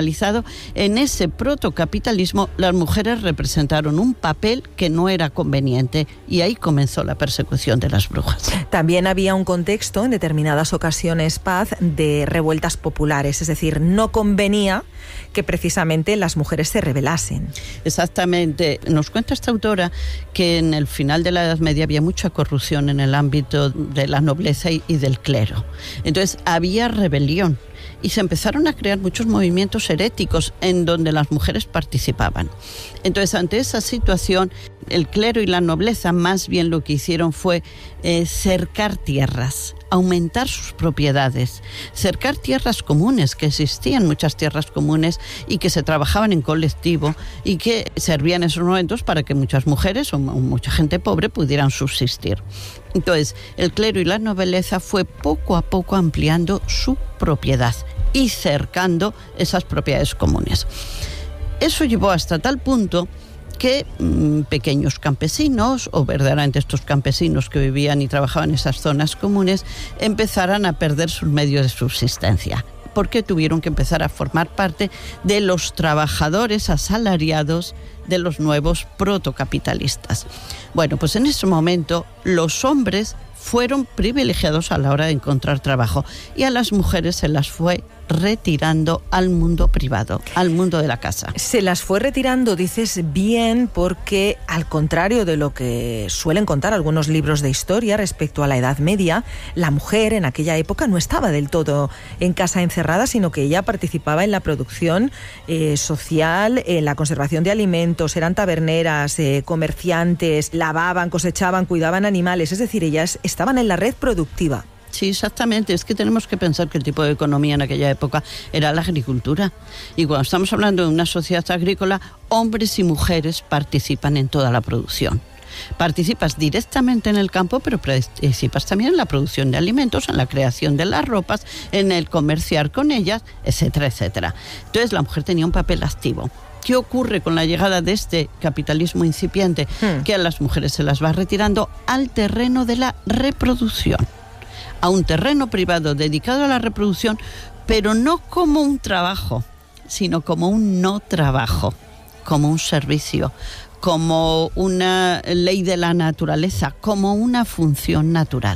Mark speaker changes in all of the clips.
Speaker 1: generalizado, en ese protocapitalismo las mujeres representaron un papel que no era conveniente y ahí comenzó la persecución de las brujas.
Speaker 2: También había un contexto, en determinadas ocasiones, Paz, de revueltas populares, es decir, no convenía que precisamente las mujeres se rebelasen.
Speaker 1: Exactamente. Nos cuenta esta autora que en el final de la Edad Media había mucha corrupción en el ámbito de la nobleza y del clero. Entonces había rebelión y se empezaron a crear muchos movimientos heréticos en donde las mujeres participaban. Entonces, ante esa situación, el clero y la nobleza más bien lo que hicieron fue cercar tierras, aumentar sus propiedades, cercar tierras comunes, que existían muchas tierras comunes y que se trabajaban en colectivo y que servían en esos momentos para que muchas mujeres o mucha gente pobre pudieran subsistir. Entonces, el clero y la nobleza fue poco a poco ampliando su propiedad y cercando esas propiedades comunes. Eso llevó hasta tal punto que pequeños campesinos, o verdaderamente estos campesinos que vivían y trabajaban en esas zonas comunes, empezaran a perder sus medios de subsistencia, porque tuvieron que empezar a formar parte de los trabajadores asalariados de los nuevos protocapitalistas. Bueno, pues en ese momento los hombres fueron privilegiados a la hora de encontrar trabajo y a las mujeres se las fue retirando al mundo privado, al mundo de la casa.
Speaker 2: Se las fue retirando, dices bien, porque al contrario de lo que suelen contar algunos libros de historia respecto a la Edad Media, la mujer en aquella época no estaba del todo en casa encerrada, sino que ella participaba en la producción social, en la conservación de alimentos, eran taberneras, comerciantes, lavaban, cosechaban, cuidaban animales, es decir, ellas estaban en la red productiva.
Speaker 1: Sí, exactamente. Es que tenemos que pensar que el tipo de economía en aquella época era la agricultura. Y cuando estamos hablando de una sociedad agrícola, hombres y mujeres participan en toda la producción. Participas directamente en el campo, pero participas también en la producción de alimentos, en la creación de las ropas, en el comerciar con ellas, etcétera, etcétera. Entonces la mujer tenía un papel activo. ¿Qué ocurre con la llegada de este capitalismo incipiente? Que a las mujeres se las va retirando al terreno de la reproducción, a un terreno privado dedicado a la reproducción, pero no como un trabajo, sino como un no trabajo, como un servicio, como una ley de la naturaleza, como una función natural.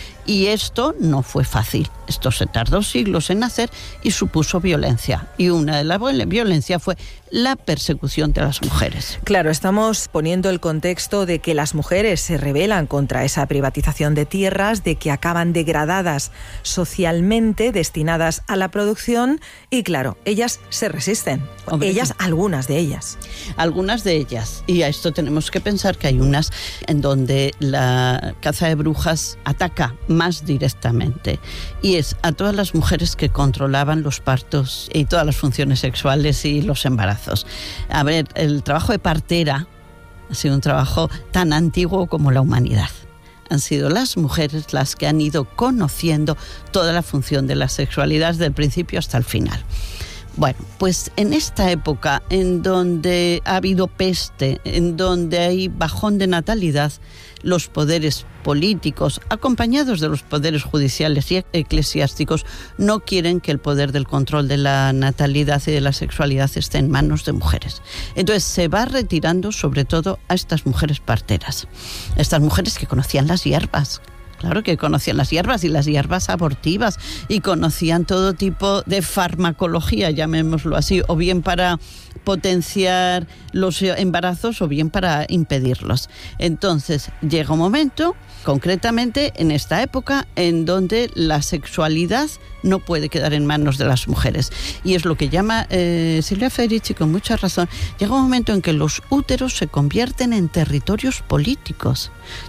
Speaker 1: Y esto no fue fácil. Esto se tardó siglos en hacer y supuso violencia. Y una de las violencias fue la persecución de las mujeres.
Speaker 2: Claro, estamos poniendo el contexto de que las mujeres se rebelan contra esa privatización de tierras, de que acaban degradadas socialmente, destinadas a la producción, y claro, ellas se resisten. Hombre, ellas, sí. Algunas de ellas.
Speaker 1: Algunas de ellas. Y a esto tenemos que pensar que hay unas en donde la caza de brujas ataca más directamente. Y es a todas las mujeres que controlaban los partos y todas las funciones sexuales y los embarazos. A ver, el trabajo de partera ha sido un trabajo tan antiguo como la humanidad. Han sido las mujeres las que han ido conociendo toda la función de la sexualidad desde el principio hasta el final. Bueno, pues en esta época en donde ha habido peste, en donde hay bajón de natalidad, los poderes políticos, acompañados de los poderes judiciales y eclesiásticos, no quieren que el poder del control de la natalidad y de la sexualidad esté en manos de mujeres. Entonces se va retirando sobre todo a estas mujeres parteras, estas mujeres que conocían las hierbas. Claro que conocían las hierbas y las hierbas abortivas y conocían todo tipo de farmacología, llamémoslo así, o bien para potenciar los embarazos o bien para impedirlos. Entonces llega un momento, concretamente en esta época, en donde la sexualidad no puede quedar en manos de las mujeres. Y es lo que llama Silvia Federici con mucha razón. Llega un momento en que los úteros se convierten en territorios políticos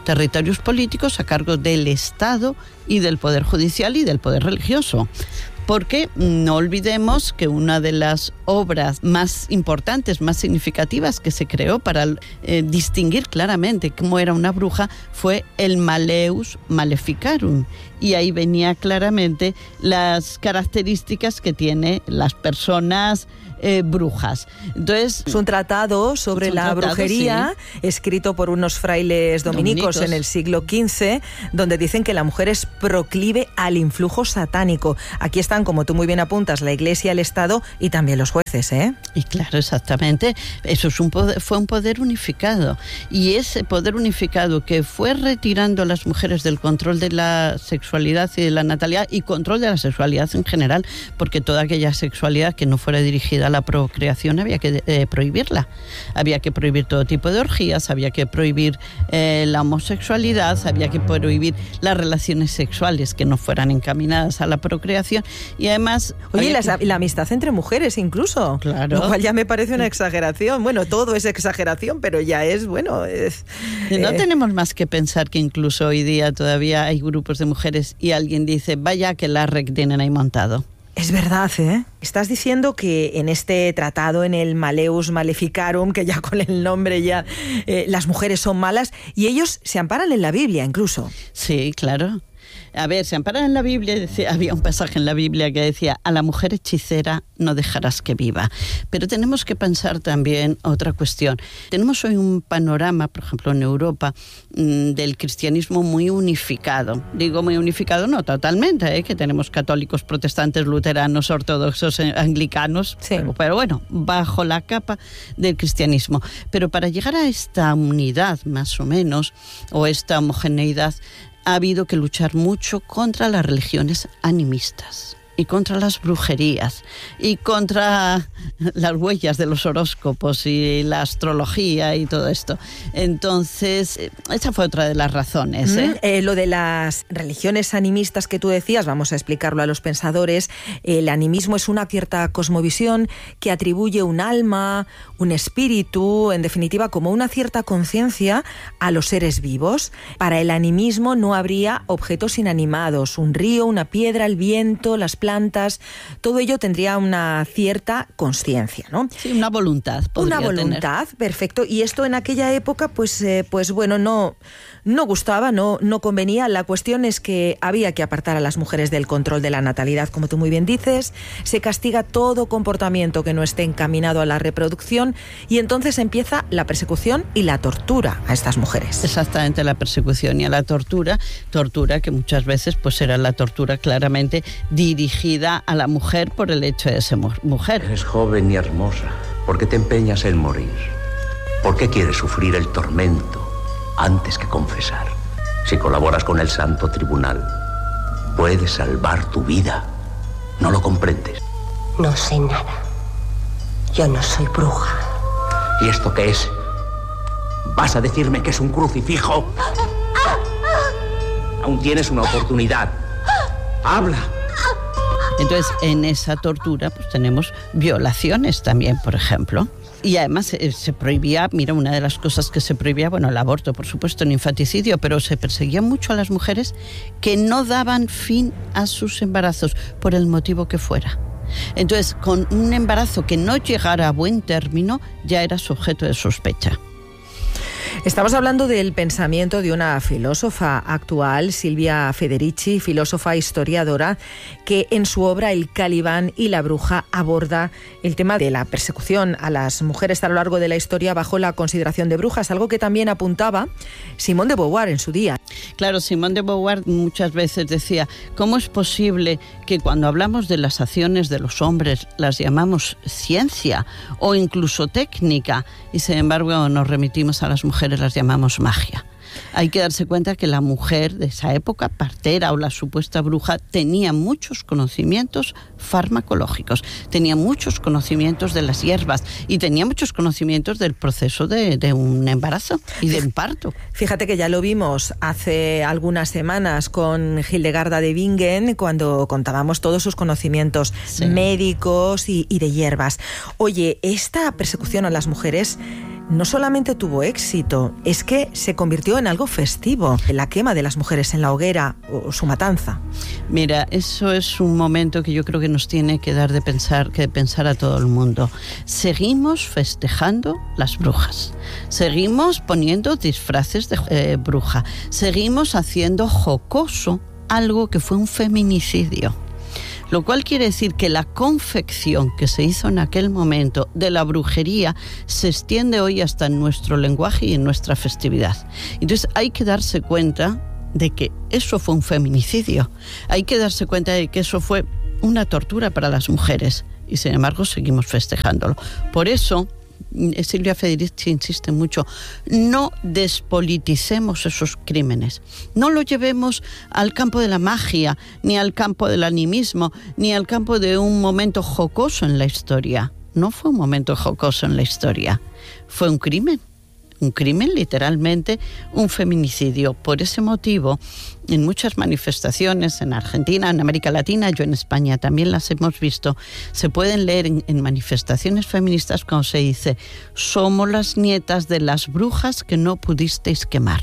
Speaker 1: a cargo del Estado y del Poder Judicial y del Poder Religioso. Porque no olvidemos que una de las obras más importantes, más significativas que se creó para distinguir claramente cómo era una bruja fue el Malleus Maleficarum. Y ahí venía claramente las características que tiene las personas brujas. Entonces,
Speaker 2: es un tratado sobre la brujería, sí, escrito por unos frailes dominicos en el siglo XV, donde dicen que la mujer es proclive al influjo satánico. Aquí están, como tú muy bien apuntas, la Iglesia, el Estado y también los jueces, ¿eh?
Speaker 1: Y claro, exactamente. Eso es fue un poder unificado. Y ese poder unificado que fue retirando a las mujeres del control de la sexualidad y de la natalidad y control de la sexualidad en general, porque toda aquella sexualidad que no fuera dirigida a la procreación había que prohibirla. Había que prohibir todo tipo de orgías, había que prohibir la homosexualidad, había que prohibir las relaciones sexuales que no fueran encaminadas a la procreación y además...
Speaker 2: Oye, la amistad entre mujeres incluso,
Speaker 1: claro,
Speaker 2: lo cual ya me parece una exageración. Bueno, todo es exageración, pero ya es, bueno...
Speaker 1: No tenemos más que pensar que incluso hoy día todavía hay grupos de mujeres y alguien dice, vaya que la que tienen ahí montado.
Speaker 2: Es verdad, ¿eh? Estás diciendo que en este tratado, en el Malleus Maleficarum, que ya con el nombre ya las mujeres son malas, y ellos se amparan en la Biblia incluso.
Speaker 1: Sí, claro. A ver, se amparan en la Biblia, había un pasaje en la Biblia que decía, a la mujer hechicera no dejarás que viva. Pero tenemos que pensar también otra cuestión. Tenemos hoy un panorama, por ejemplo, en Europa, del cristianismo muy unificado. Digo muy unificado, no totalmente, que tenemos católicos, protestantes, luteranos, ortodoxos, anglicanos,
Speaker 2: sí,
Speaker 1: pero bueno, bajo la capa del cristianismo. Pero para llegar a esta unidad, más o menos, o esta homogeneidad, ha habido que luchar mucho contra las religiones animistas y contra las brujerías y contra las huellas de los horóscopos y la astrología y todo esto. Entonces, esa fue otra de las razones.
Speaker 2: Lo de las religiones animistas que tú decías, vamos a explicarlo a los pensadores. El animismo es una cierta cosmovisión que atribuye un alma, un espíritu, en definitiva, como una cierta conciencia a los seres vivos. Para el animismo no habría objetos inanimados, un río, una piedra, el viento, las plantas, todo ello tendría una cierta conciencia, ¿no?
Speaker 1: Sí, una voluntad.
Speaker 2: Una voluntad, tener. Perfecto. Y esto en aquella época, pues bueno, no gustaba, no convenía. La cuestión es que había que apartar a las mujeres del control de la natalidad, como tú muy bien dices. Se castiga todo comportamiento que no esté encaminado a la reproducción y entonces empieza la persecución y la tortura a estas mujeres.
Speaker 1: Exactamente, la persecución y a la tortura que muchas veces pues era la tortura claramente dirigida a la mujer por el hecho de ser mujer.
Speaker 3: Eres joven y hermosa. ¿Por qué te empeñas en morir? ¿Por qué quieres sufrir el tormento antes que confesar? Si colaboras con el Santo Tribunal, puedes salvar tu vida. ¿No lo comprendes?
Speaker 4: No sé nada. Yo no soy bruja.
Speaker 3: ¿Y esto qué es? ¿Vas a decirme que es un crucifijo? Aún tienes una oportunidad. ¡Habla!
Speaker 1: Entonces, en esa tortura pues tenemos violaciones también, por ejemplo. Y además se prohibía, mira, una de las cosas que se prohibía, bueno, el aborto, por supuesto, el infanticidio, pero se perseguía mucho a las mujeres que no daban fin a sus embarazos, por el motivo que fuera. Entonces, con un embarazo que no llegara a buen término, ya era sujeto de sospecha.
Speaker 2: Estamos hablando del pensamiento de una filósofa actual, Silvia Federici, filósofa historiadora, que en su obra El Calibán y la bruja aborda el tema de la persecución a las mujeres a lo largo de la historia bajo la consideración de brujas, algo que también apuntaba Simone de Beauvoir en su día.
Speaker 1: Claro, Simone de Beauvoir muchas veces decía, ¿cómo es posible que cuando hablamos de las acciones de los hombres las llamamos ciencia o incluso técnica y sin embargo nos remitimos a las mujeres, las llamamos magia? Hay que darse cuenta que la mujer de esa época, partera o la supuesta bruja, tenía muchos conocimientos farmacológicos, tenía muchos conocimientos de las hierbas y tenía muchos conocimientos del proceso de un embarazo y de un parto.
Speaker 2: Fíjate que ya lo vimos hace algunas semanas con Hildegarda de Bingen, cuando contábamos todos sus conocimientos médicos y de hierbas. Oye, esta persecución a las mujeres no solamente tuvo éxito, es que se convirtió en algo festivo, la quema de las mujeres en la hoguera o su matanza.
Speaker 1: Mira, eso es un momento que yo creo que nos tiene que dar de pensar a todo el mundo. Seguimos festejando las brujas, seguimos poniendo disfraces de bruja, seguimos haciendo jocoso algo que fue un feminicidio. lo cual quiere decir que la confección que se hizo en aquel momento de la brujería se extiende hoy hasta en nuestro lenguaje y en nuestra festividad. Entonces hay que darse cuenta de que eso fue un feminicidio, hay que darse cuenta de que eso fue una tortura para las mujeres, y sin embargo seguimos festejándolo. Por eso Silvia Federici insiste mucho: no despoliticemos esos crímenes, no lo llevemos al campo de la magia, ni al campo del animismo, ni al campo de un momento jocoso en la historia. No fue un momento jocoso en la historia, fue un crimen literalmente, un feminicidio. Por ese motivo, en muchas manifestaciones en Argentina, en América Latina, yo en España también las hemos visto, se pueden leer en manifestaciones feministas cuando se dice: somos las nietas de las brujas que no pudisteis quemar.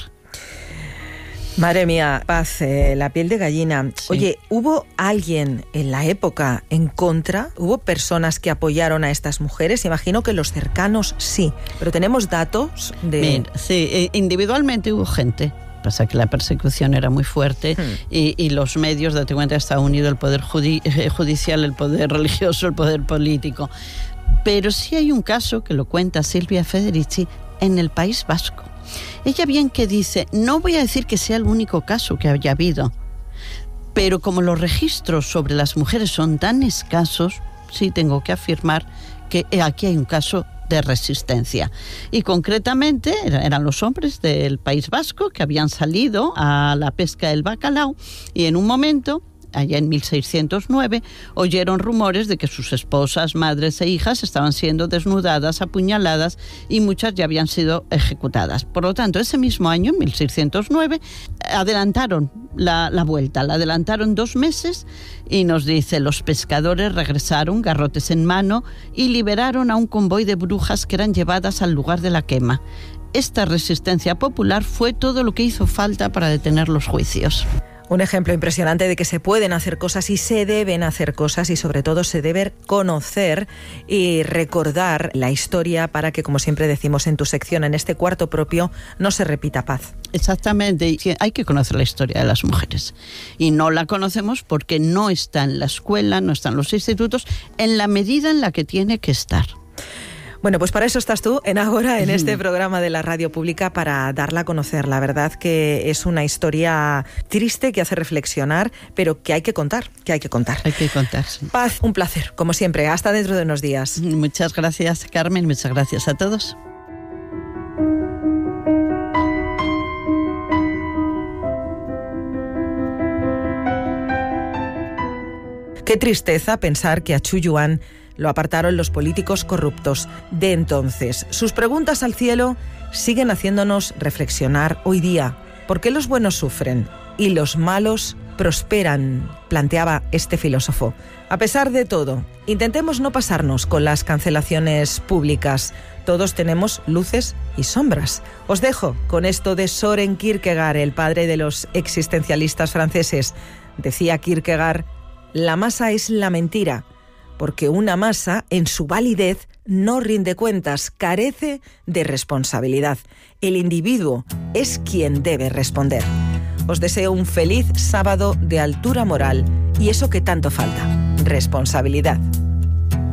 Speaker 2: Madre mía, Paz, la piel de gallina. Sí. Oye, ¿hubo alguien en la época en contra? ¿Hubo personas que apoyaron a estas mujeres? Imagino que los cercanos sí, pero ¿tenemos datos de...?
Speaker 1: Mira, sí, individualmente hubo gente. Pasa que la persecución era muy fuerte y los medios, date cuenta, estaba unido el poder judicial, el poder religioso, el poder político. Pero sí hay un caso que lo cuenta Silvia Federici en el País Vasco. Ella bien que dice: no voy a decir que sea el único caso que haya habido, pero como los registros sobre las mujeres son tan escasos, sí tengo que afirmar que aquí hay un caso de resistencia. Y concretamente eran los hombres del País Vasco que habían salido a la pesca del bacalao y en un momento, allá en 1609, oyeron rumores de que sus esposas, madres e hijas estaban siendo desnudadas, apuñaladas, y muchas ya habían sido ejecutadas. Por lo tanto, ese mismo año, en 1609, adelantaron la vuelta, la adelantaron 2 meses, y nos dice: los pescadores regresaron, garrotes en mano, y liberaron a un convoy de brujas que eran llevadas al lugar de la quema. Esta resistencia popular fue todo lo que hizo falta para detener los juicios.
Speaker 2: Un ejemplo impresionante de que se pueden hacer cosas y se deben hacer cosas, y sobre todo se debe conocer y recordar la historia para que, como siempre decimos en tu sección, en este Cuarto Propio, no se repita, Paz.
Speaker 1: Exactamente, hay que conocer la historia de las mujeres y no la conocemos porque no está en la escuela, no está en los institutos en la medida en la que tiene que estar.
Speaker 2: Bueno, pues para eso estás tú en Ágora, en este programa de la radio pública, para darla a conocer. La verdad que es una historia triste que hace reflexionar, pero que hay que contar, Hay que contar,
Speaker 1: sí.
Speaker 2: Paz, un placer, como siempre. Hasta dentro de unos días.
Speaker 1: Muchas gracias, Carmen. Muchas gracias a todos.
Speaker 2: Qué tristeza pensar que a Xu Yuan lo apartaron los políticos corruptos de entonces. Sus preguntas al cielo siguen haciéndonos reflexionar hoy día. ¿Por qué los buenos sufren y los malos prosperan?, planteaba este filósofo. A pesar de todo, intentemos no pasarnos con las cancelaciones públicas. Todos tenemos luces y sombras. Os dejo con esto de Søren Kierkegaard, el padre de los existencialistas franceses. Decía Kierkegaard: la masa es la mentira, porque una masa, en su validez, no rinde cuentas, carece de responsabilidad. El individuo es quien debe responder. Os deseo un feliz sábado de altura moral y eso que tanto falta: responsabilidad.